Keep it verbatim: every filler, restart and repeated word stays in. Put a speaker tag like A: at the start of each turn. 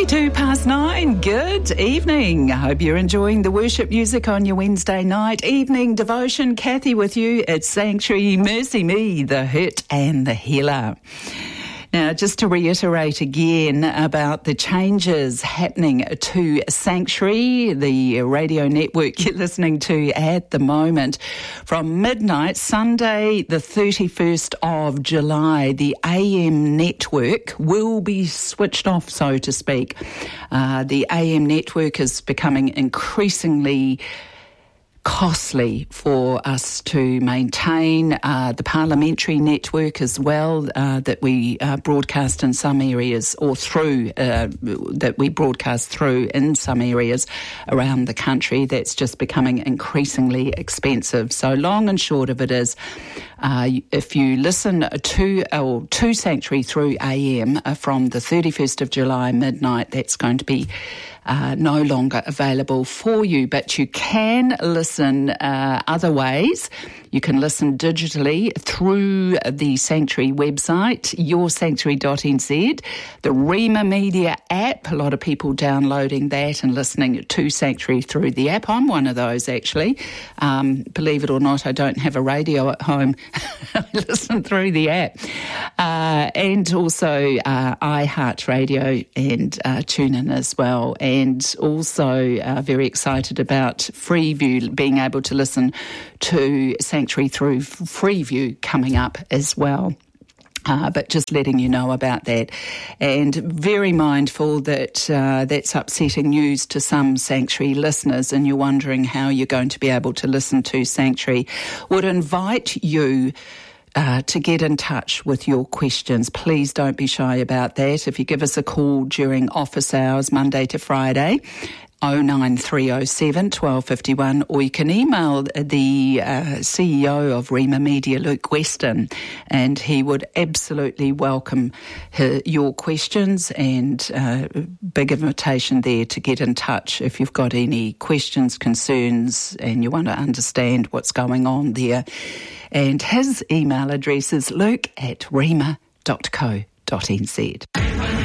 A: twenty-two past nine. Good evening. I hope you're enjoying the worship music on your Wednesday night evening devotion. Kathy with you at Sanctuary. Mercy Me, the hurt and the healer. Now, just to reiterate again about the changes happening to Sanctuary, the radio network you're listening to at the moment, from midnight, Sunday the thirty-first of July, the A M network will be switched off, so to speak. Uh, the A M network is becoming increasingly costly for us to maintain. Uh, the parliamentary network as well, uh, that we uh, broadcast in some areas, or through, uh, that we broadcast through in some areas around the country, that's just becoming increasingly expensive. So long and short of it is, uh, if you listen to, or to Sanctuary through A M uh, from the thirty-first of July midnight, that's going to be Uh, no longer available for you, but you can listen uh, other ways. You can listen digitally through the Sanctuary website, your sanctuary dot n z, the Rhema Media app, a lot of people downloading that and listening to Sanctuary through the app. I'm one of those, actually. Um, believe it or not, I don't have a radio at home. I listen through the app. Uh, and also uh, iHeartRadio and uh, TuneIn as well. And also uh, very excited about Freeview, being able to listen to Sanctuary through Freeview coming up as well. Uh, but just letting you know about that. And very mindful that uh, that's upsetting news to some Sanctuary listeners, and you're wondering how you're going to be able to listen to Sanctuary. Would invite you Uh, to get in touch with your questions. Please don't be shy about that. If you give us a call during office hours, Monday to Friday, oh nine three oh seven, one two five one, or you can email the uh, C E O of Rhema Media, Luke Weston, and he would absolutely welcome her, your questions, and uh, big invitation there to get in touch if you've got any questions, concerns, and you want to understand what's going on there. And his email address is luke at rhema dot co dot n z.